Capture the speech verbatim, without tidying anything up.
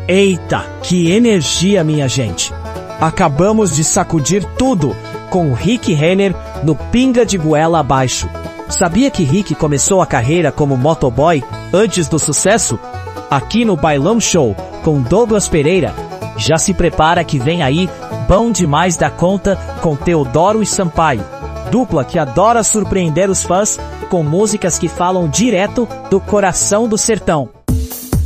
Eita, que energia, minha gente! Acabamos de sacudir tudo com o Rick Renner no Pinga de Goela Abaixo. Sabia que Rick começou a carreira como motoboy antes do sucesso? Aqui no Bailão Show, com Douglas Pereira, já se prepara que vem aí Bom Demais da Conta com Teodoro e Sampaio. Dupla que adora surpreender os fãs com músicas que falam direto do coração do sertão.